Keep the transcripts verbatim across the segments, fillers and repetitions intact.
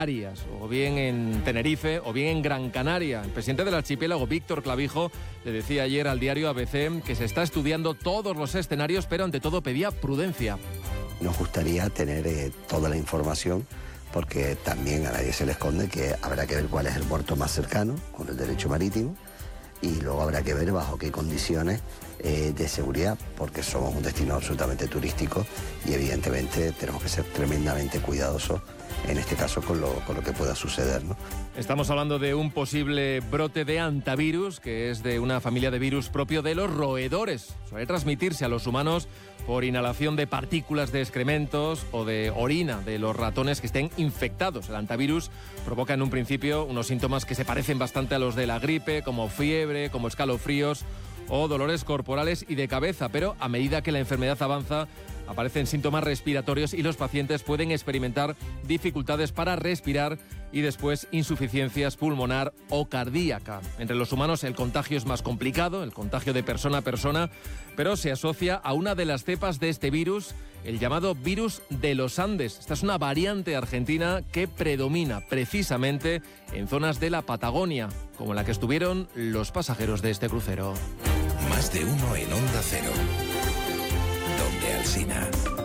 o bien en Tenerife, o bien en Gran Canaria. El presidente del archipiélago, Víctor Clavijo, le decía ayer al diario A B C que se está estudiando todos los escenarios, pero ante todo pedía prudencia. Nos gustaría tener eh, toda la información, porque también a nadie se le esconde que habrá que ver cuál es el puerto más cercano con el derecho marítimo, y luego habrá que ver bajo qué condiciones eh, de seguridad, porque somos un destino absolutamente turístico y evidentemente tenemos que ser tremendamente cuidadosos en este caso con lo, con lo que pueda suceder, ¿no? Estamos hablando de un posible brote de hantavirus, que es de una familia de virus propio de los roedores. Suele transmitirse a los humanos por inhalación de partículas de excrementos o de orina de los ratones que estén infectados. El hantavirus provoca en un principio unos síntomas que se parecen bastante a los de la gripe, como fiebre, como escalofríos o dolores corporales y de cabeza, pero a medida que la enfermedad avanza, aparecen síntomas respiratorios y los pacientes pueden experimentar dificultades para respirar y después insuficiencias pulmonar o cardíaca. Entre los humanos el contagio es más complicado, el contagio de persona a persona, pero se asocia a una de las cepas de este virus, el llamado virus de los Andes. Esta es una variante argentina que predomina precisamente en zonas de la Patagonia, como la que estuvieron los pasajeros de este crucero. Más de uno en Onda Cero. Donde Alsina.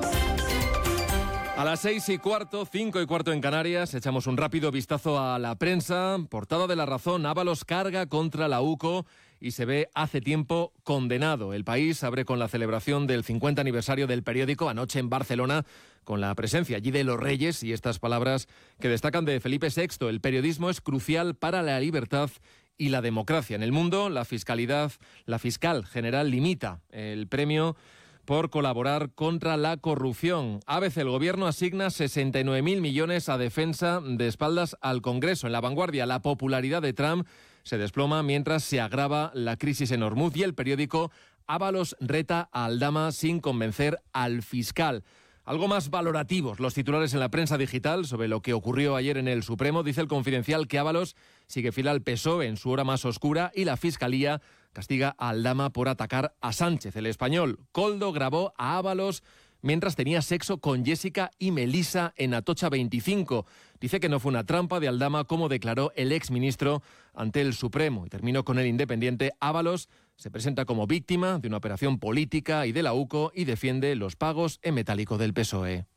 A las seis y cuarto, cinco y cuarto en Canarias, echamos un rápido vistazo a la prensa. Portada de La Razón, Ábalos carga contra la U C O y se ve hace tiempo condenado. El País abre con la celebración del cincuenta aniversario del periódico anoche en Barcelona, con la presencia allí de los Reyes y estas palabras que destacan de Felipe sexto. El periodismo es crucial para la libertad y la democracia. En el mundo, la fiscalidad, la fiscal general limita el premio por colaborar contra la corrupción. A B C, el Gobierno asigna sesenta y nueve mil millones a defensa de espaldas al Congreso. En La Vanguardia, la popularidad de Trump se desploma mientras se agrava la crisis en Hormuz. Y el periódico, Ábalos reta a Aldama sin convencer al fiscal. Algo más valorativos los titulares en la prensa digital sobre lo que ocurrió ayer en el Supremo. Dice el Confidencial que Ábalos sigue fiel al P S O E en su hora más oscura y la Fiscalía castiga a Aldama por atacar a Sánchez. El Español, Koldo grabó a Ábalos mientras tenía sexo con Jessica y Melisa en Atocha veinticinco. Dice que no fue una trampa de Aldama, como declaró el exministro ante el Supremo. Y terminó con El Independiente. Ábalos se presenta como víctima de una operación política y de la U C O y defiende los pagos en metálico del P S O E.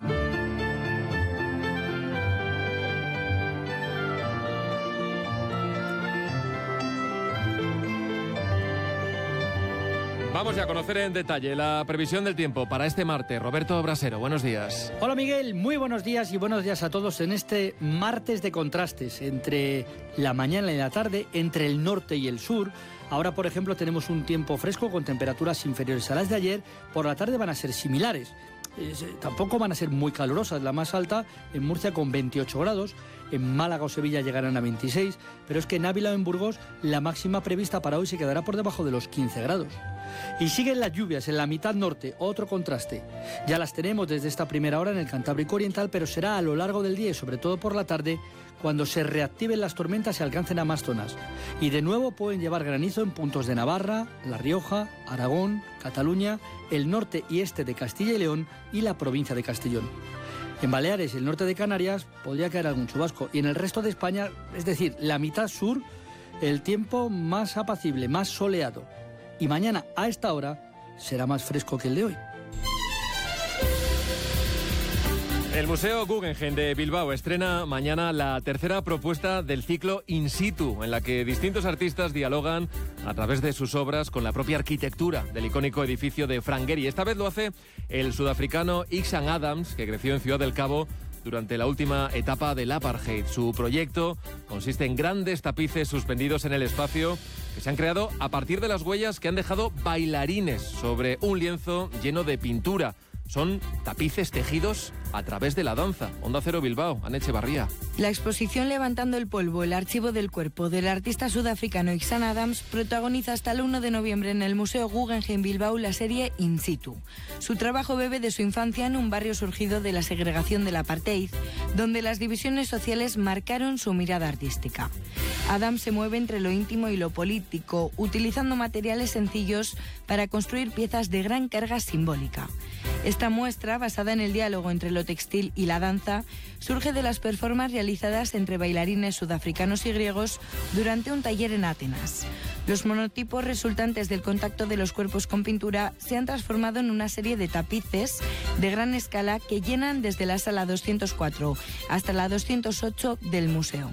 Vamos ya a conocer en detalle la previsión del tiempo para este martes. Roberto Brasero, buenos días. Hola Miguel, muy buenos días y buenos días a todos en este martes de contrastes entre la mañana y la tarde, entre el norte y el sur. Ahora, por ejemplo, tenemos un tiempo fresco con temperaturas inferiores a las de ayer. Por la tarde van a ser similares. Eh, tampoco van a ser muy calurosas. La más alta en Murcia con veintiocho grados, en Málaga o Sevilla llegarán a veintiséis, pero es que en Ávila o en Burgos la máxima prevista para hoy se quedará por debajo de los quince grados. Y siguen las lluvias en la mitad norte, otro contraste. Ya las tenemos desde esta primera hora en el Cantábrico Oriental, pero será a lo largo del día y sobre todo por la tarde cuando se reactiven las tormentas y alcancen a más zonas. Y de nuevo pueden llevar granizo en puntos de Navarra, La Rioja, Aragón, Cataluña, el norte y este de Castilla y León y la provincia de Castellón. En Baleares y el norte de Canarias podría caer algún chubasco. Y en el resto de España, es decir, la mitad sur, el tiempo más apacible, más soleado. Y mañana a esta hora será más fresco que el de hoy. El Museo Guggenheim de Bilbao estrena mañana la tercera propuesta del ciclo In Situ, en la que distintos artistas dialogan a través de sus obras con la propia arquitectura del icónico edificio de Frank Gehry. Esta vez lo hace el sudafricano Ixan Adams, que creció en Ciudad del Cabo durante la última etapa del apartheid. Su proyecto consiste en grandes tapices suspendidos en el espacio que se han creado a partir de las huellas que han dejado bailarines sobre un lienzo lleno de pintura. Son tapices tejidos a través de la danza. Onda Cero Bilbao, Ana Echevarría. La exposición Levantando el polvo, el archivo del cuerpo del artista sudafricano Ixan Adams protagoniza hasta el uno de noviembre en el Museo Guggenheim Bilbao la serie In Situ. Su trabajo bebe de su infancia en un barrio surgido de la segregación del apartheid, donde las divisiones sociales marcaron su mirada artística. Adams se mueve entre lo íntimo y lo político, utilizando materiales sencillos para construir piezas de gran carga simbólica. Esta muestra, basada en el diálogo entre los modelo textil y la danza, surge de las performances realizadas entre bailarines sudafricanos y griegos durante un taller en Atenas. Los monotipos resultantes del contacto de los cuerpos con pintura se han transformado en una serie de tapices de gran escala que llenan desde la sala doscientos cuatro hasta la doscientos ocho del museo.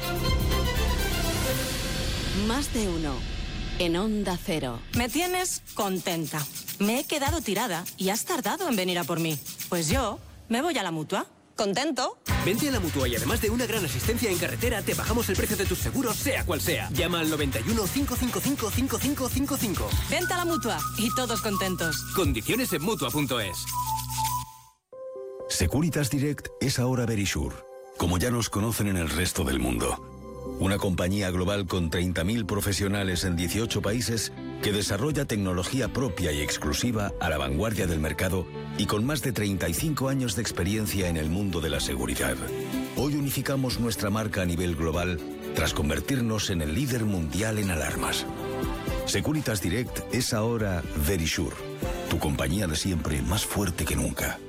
Más de uno. En Onda Cero. Me tienes contenta. Me he quedado tirada y has tardado en venir a por mí. Pues yo me voy a la Mutua. ¿Contento? Vente a la Mutua y además de una gran asistencia en carretera, te bajamos el precio de tus seguros, sea cual sea. Llama al noventa y uno, cinco cinco cinco, cinco cinco cinco cinco. Vente a la Mutua y todos contentos. Condiciones en Mutua punto es. Securitas Direct es ahora Verisure, como ya nos conocen en el resto del mundo. Una compañía global con treinta mil profesionales en dieciocho países que desarrolla tecnología propia y exclusiva a la vanguardia del mercado y con más de treinta y cinco años de experiencia en el mundo de la seguridad. Hoy unificamos nuestra marca a nivel global tras convertirnos en el líder mundial en alarmas. Securitas Direct es ahora Verisure, tu compañía de siempre más fuerte que nunca.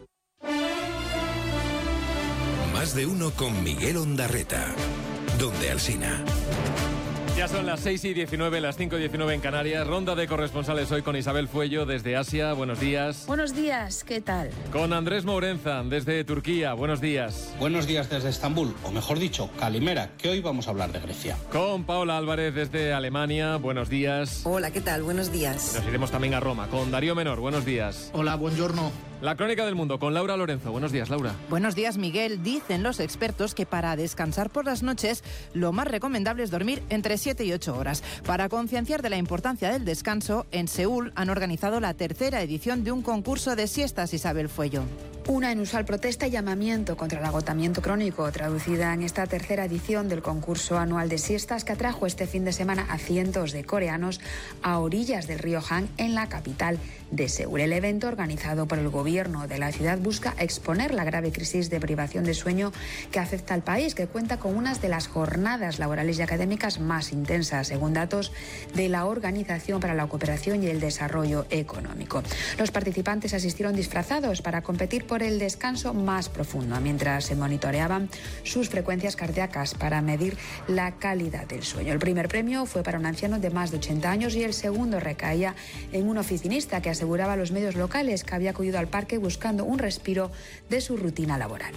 Más de uno con Miguel Ondarreta. Donde Alsina. Ya son las seis y diecinueve, las cinco y diecinueve en Canarias. Ronda de corresponsales hoy con Isabel Fuello desde Asia. Buenos días. Buenos días, ¿qué tal? Con Andrés Mourenza desde Turquía. Buenos días. Buenos días desde Estambul, o mejor dicho, Calimera, que hoy vamos a hablar de Grecia. Con Paola Álvarez desde Alemania. Buenos días. Hola, ¿qué tal? Buenos días. Nos iremos también a Roma con Darío Menor. Buenos días. Hola, buongiorno. La crónica del mundo con Laura Lorenzo. Buenos días, Laura. Buenos días, Miguel. Dicen los expertos que para descansar por las noches lo más recomendable es dormir entre siete y ocho horas. Para concienciar de la importancia del descanso, en Seúl han organizado la tercera edición de un concurso de siestas, Isabel Fuello. Una inusual protesta y llamamiento contra el agotamiento crónico, traducida en esta tercera edición del concurso anual de siestas que atrajo este fin de semana a cientos de coreanos a orillas del río Han en la capital de Seúl. El evento, organizado por el gobierno de la ciudad, busca exponer la grave crisis de privación de sueño que afecta al país, que cuenta con unas de las jornadas laborales y académicas más intensas, según datos de la Organización para la Cooperación y el Desarrollo Económico. Los participantes asistieron disfrazados para competir por el descanso más profundo, mientras se monitoreaban sus frecuencias cardíacas para medir la calidad del sueño. El primer premio fue para un anciano de más de ochenta años y el segundo recaía en un oficinista que aseguraba a los medios locales que había acudido al parque buscando un respiro de su rutina laboral.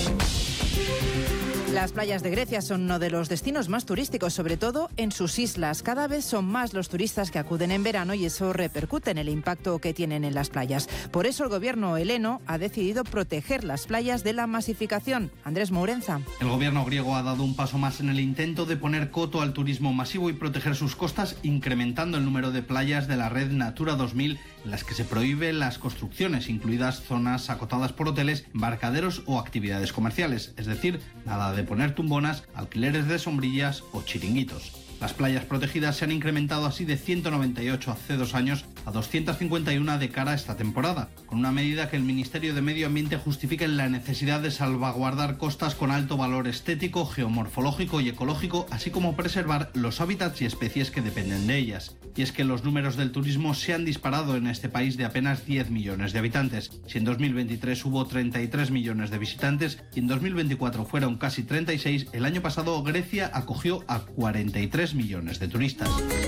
Las playas de Grecia son uno de los destinos más turísticos, sobre todo en sus islas. Cada vez son más los turistas que acuden en verano y eso repercute en el impacto que tienen en las playas. Por eso el gobierno heleno ha decidido proteger las playas de la masificación. Andrés Mourenza. El gobierno griego ha dado un paso más en el intento de poner coto al turismo masivo y proteger sus costas, incrementando el número de playas de la red Natura dos mil en las que se prohíben las construcciones, incluidas zonas acotadas por hoteles, embarcaderos o actividades comerciales, es decir, nada de poner tumbonas, alquileres de sombrillas o chiringuitos. Las playas protegidas se han incrementado así de ciento noventa y ocho hace dos años a doscientas cincuenta y uno de cara a esta temporada, con una medida que el Ministerio de Medio Ambiente justifica en la necesidad de salvaguardar costas con alto valor estético, geomorfológico y ecológico, así como preservar los hábitats y especies que dependen de ellas. Y es que los números del turismo se han disparado en este país de apenas diez millones de habitantes. Si en dos mil veintitrés hubo treinta y tres millones de visitantes y en dos mil veinticuatro fueron casi treinta y seis, el año pasado Grecia acogió a cuarenta y tres millones de turistas.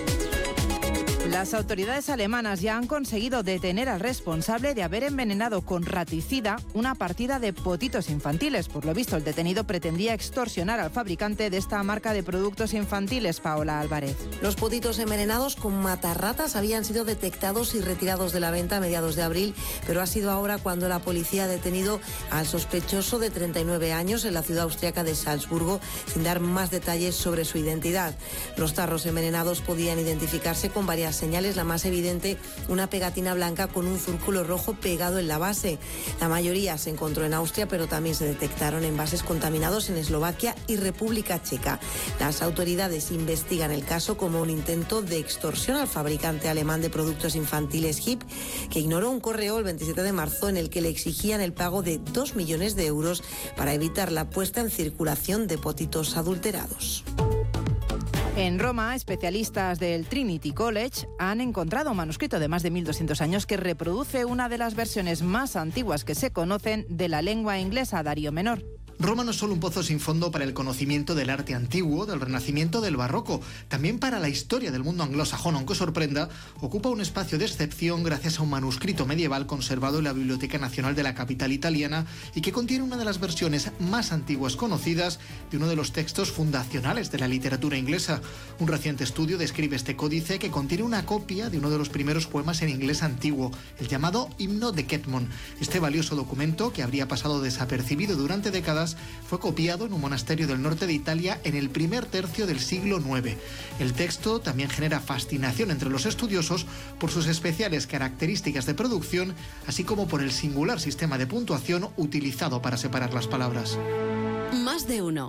Las autoridades alemanas ya han conseguido detener al responsable de haber envenenado con raticida una partida de potitos infantiles. Por lo visto, el detenido pretendía extorsionar al fabricante de esta marca de productos infantiles, Paola Álvarez. Los potitos envenenados con matarratas habían sido detectados y retirados de la venta a mediados de abril, pero ha sido ahora cuando la policía ha detenido al sospechoso de treinta y nueve años en la ciudad austriaca de Salzburgo, sin dar más detalles sobre su identidad. Los tarros envenenados podían identificarse con varias señales, la más evidente, una pegatina blanca con un círculo rojo pegado en la base. La mayoría se encontró en Austria, pero también se detectaron envases contaminados en Eslovaquia y República Checa. Las autoridades investigan el caso como un intento de extorsión al fabricante alemán de productos infantiles H I P, que ignoró un correo el veintisiete de marzo en el que le exigían el pago de dos millones de euros para evitar la puesta en circulación de potitos adulterados. En Roma, especialistas del Trinity College han encontrado un manuscrito de más de mil doscientos años que reproduce una de las versiones más antiguas que se conocen de la lengua inglesa, Darío Menor. Roma no es solo un pozo sin fondo para el conocimiento del arte antiguo, del Renacimiento, del Barroco, también para la historia del mundo anglosajón, aunque sorprenda, ocupa un espacio de excepción gracias a un manuscrito medieval conservado en la Biblioteca Nacional de la capital italiana y que contiene una de las versiones más antiguas conocidas de uno de los textos fundacionales de la literatura inglesa. Un reciente estudio describe este códice que contiene una copia de uno de los primeros poemas en inglés antiguo, el llamado Himno de Ketmon. Este valioso documento, que habría pasado desapercibido durante décadas, fue copiado en un monasterio del norte de Italia en el primer tercio del siglo noveno. El texto también genera fascinación entre los estudiosos por sus especiales características de producción, así como por el singular sistema de puntuación utilizado para separar las palabras. Más de uno.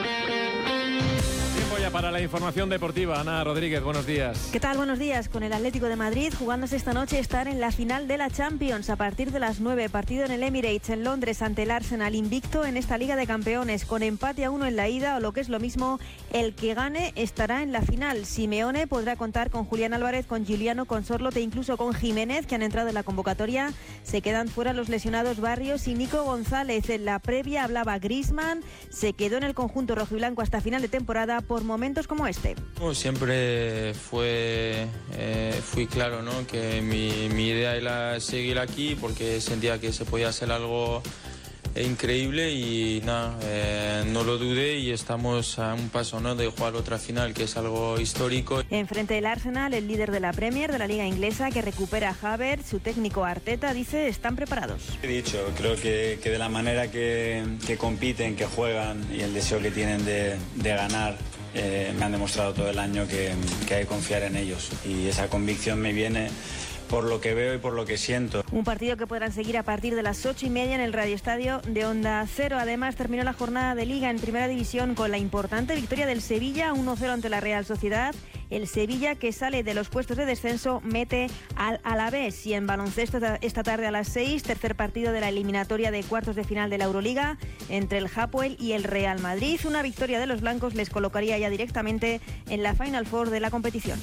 Ya para la información deportiva, Ana Rodríguez, buenos días. ¿Qué tal? Buenos días. Con el Atlético de Madrid jugándose esta noche estar en la final de la Champions a partir de las nueve. Partido en el Emirates en Londres ante el Arsenal, invicto en esta Liga de Campeones, con empate a uno en la ida, o lo que es lo mismo, el que gane estará en la final. Simeone podrá contar con Julián Álvarez, con Giuliano, con Sorloth e incluso con Jiménez, que han entrado en la convocatoria. Se quedan fuera los lesionados Barrios y Nico González. En la previa hablaba Griezmann, se quedó en el conjunto rojiblanco hasta final de temporada por momentos como este. Siempre fue, eh, fui claro, ¿no? Que mi, mi idea era seguir aquí porque sentía que se podía hacer algo increíble y nada, eh, no lo dudé y estamos a un paso, ¿no? de jugar otra final, que es algo histórico. Enfrente del Arsenal, el líder de la Premier, de la Liga Inglesa, que recupera a Havertz, su técnico Arteta dice están preparados. He dicho, creo que, que de la manera que, que compiten, que juegan y el deseo que tienen de, de ganar, eh, me han demostrado todo el año que, que hay que confiar en ellos y esa convicción me viene por lo que veo y por lo que siento. Un partido que podrán seguir a partir de las ocho y media en el radioestadio de Onda Cero. Además, terminó la jornada de Liga en Primera División con la importante victoria del Sevilla, uno cero ante la Real Sociedad. El Sevilla, que sale de los puestos de descenso, mete al Alavés. Y en baloncesto esta tarde a las seis, tercer partido de la eliminatoria de cuartos de final de la Euroliga entre el Hapoel y el Real Madrid. Una victoria de los blancos les colocaría ya directamente en la Final Four de la competición.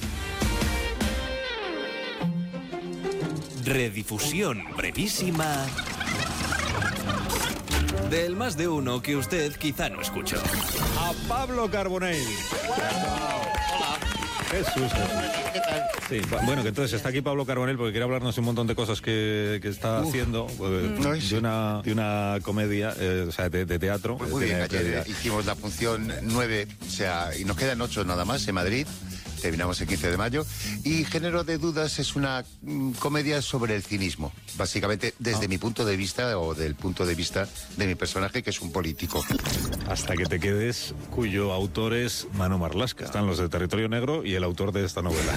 Redifusión brevísima del Más de Uno que usted quizá no escuchó. A Pablo Carbonell. Hola. Jesús. ¿Qué tal? Sí, bueno, que entonces está aquí Pablo Carbonell porque quiere hablarnos de un montón de cosas que, que está Uf. haciendo, pues, de, una, de una comedia, eh, o sea, de, de teatro. Pues muy bien, ayer hicimos la función nueve, o sea, y nos quedan ocho nada más en Madrid. Terminamos el quince de mayo. Y Género de Dudas es una mm, comedia sobre el cinismo. Básicamente desde ah. mi punto de vista o del punto de vista de mi personaje, que es un político. Hasta que te quedes, cuyo autor es Manu Marlasca. Están los de Territorio Negro y el autor de esta novela.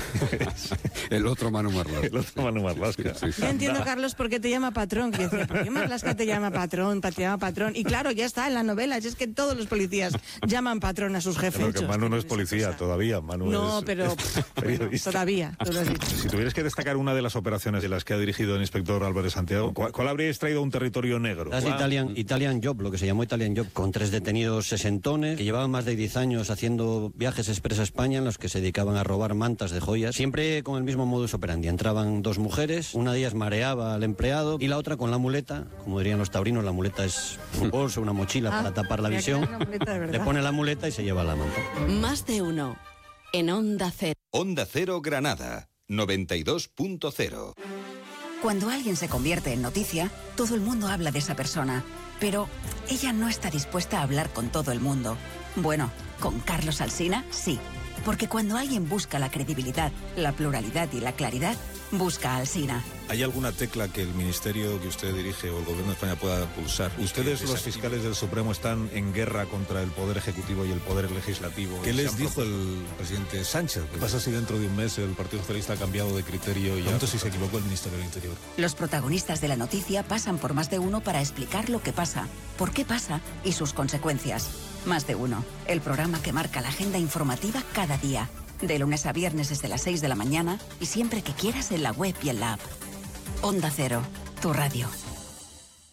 El otro Manu Marlasca. El otro Manu Marlasca. Sí, sí. Yo entiendo, Carlos, por qué te llama patrón. Que decía, ¿por qué Marlasca te llama patrón? Te llama patrón. Y claro, ya está en la novela. Es que todos los policías llaman patrón a sus jefes. Pero que Manu no es policía todavía. Manu no, es... pero periodista. Todavía. Si tuvieras que destacar una de las operaciones de las que ha dirigido el inspector Álvarez Santiago, ¿cuál, cuál habríais traído a un territorio negro? Las Italian, Italian Job, lo que se llamó Italian Job, con tres detenidos sesentones que llevaban más de diez años haciendo viajes express a España en los que se dedicaban a robar mantas de joyas, siempre con el mismo modus operandi. Entraban dos mujeres, una de ellas mareaba al empleado y la otra con la muleta, como dirían los taurinos, la muleta es un bolso, una mochila ah, para tapar la visión, le pone la muleta y se lleva la manta. Más de uno. En Onda Cero. Onda Cero Granada, noventa y dos punto cero. Cuando alguien se convierte en noticia, todo el mundo habla de esa persona. Pero ella no está dispuesta a hablar con todo el mundo. Bueno, con Carlos Alsina, sí. Porque cuando alguien busca la credibilidad, la pluralidad y la claridad, busca a Alsina. ¿Hay alguna tecla que el ministerio que usted dirige o el gobierno de España pueda pulsar? Ustedes, los fiscales del Supremo, están en guerra contra el Poder Ejecutivo y el Poder Legislativo. ¿Qué les dijo el presidente Sánchez? ¿Qué pasa si dentro de un mes el Partido Socialista ha cambiado de criterio y tanto si se equivocó el Ministerio del Interior? Los protagonistas de la noticia pasan por Más de Uno para explicar lo que pasa, por qué pasa y sus consecuencias. Más de Uno, el programa que marca la agenda informativa cada día. De lunes a viernes desde las seis de la mañana y siempre que quieras en la web y en la app. Onda Cero, tu radio.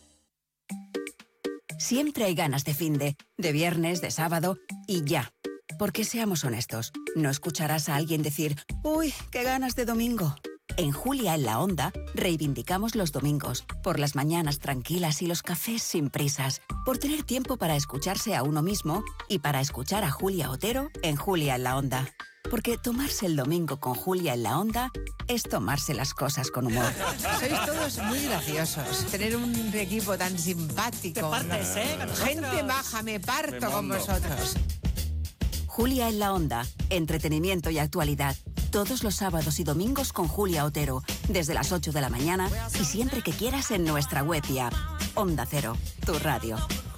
Siempre hay ganas de finde, de viernes, de sábado y ya. Porque seamos honestos, no escucharás a alguien decir, uy, qué ganas de domingo. En Julia en la Onda reivindicamos los domingos, por las mañanas tranquilas y los cafés sin prisas, por tener tiempo para escucharse a uno mismo y para escuchar a Julia Otero en Julia en la Onda. Porque tomarse el domingo con Julia en la Onda es tomarse las cosas con humor. Sois todos muy graciosos. Tener un equipo tan simpático. Te partes, ¿eh? Con nosotros. Gente maja, me parto Me con mondo. vosotros. Julia en la Onda, entretenimiento y actualidad. Todos los sábados y domingos con Julia Otero, desde las ocho de la mañana y siempre que quieras en nuestra web y app. Onda Cero, tu radio.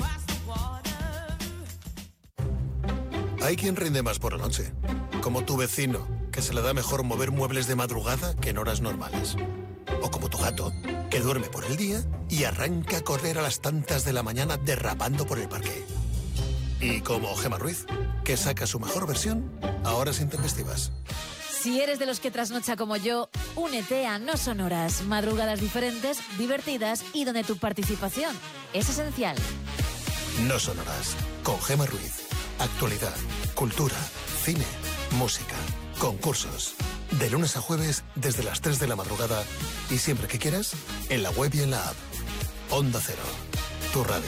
Hay quien rinde más por la noche, como tu vecino, que se le da mejor mover muebles de madrugada que en horas normales. O como tu gato, que duerme por el día y arranca a correr a las tantas de la mañana derrapando por el parque. Y como Gemma Ruiz, que saca su mejor versión a horas intempestivas. Si eres de los que trasnocha como yo, únete a No Sonoras, madrugadas diferentes, divertidas y donde tu participación es esencial. No Sonoras, con Gemma Ruiz. Actualidad, cultura, cine, música, concursos. De lunes a jueves desde las tres de la madrugada y siempre que quieras, en la web y en la app. Onda Cero, tu radio.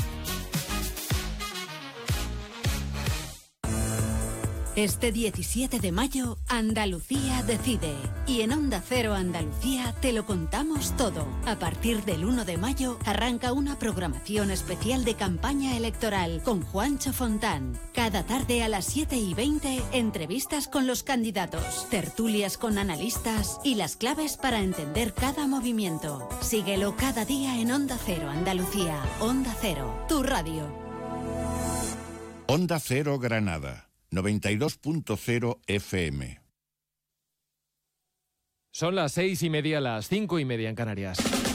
Este diecisiete de mayo, Andalucía decide. Y en Onda Cero Andalucía te lo contamos todo. A partir del uno de mayo arranca una programación especial de campaña electoral con Juancho Fontán. Cada tarde a las siete y veinte, entrevistas con los candidatos, tertulias con analistas y las claves para entender cada movimiento. Síguelo cada día en Onda Cero Andalucía. Onda Cero, tu radio. Onda Cero Granada. noventa y dos punto cero F M. Son las seis y media, las cinco y media en Canarias.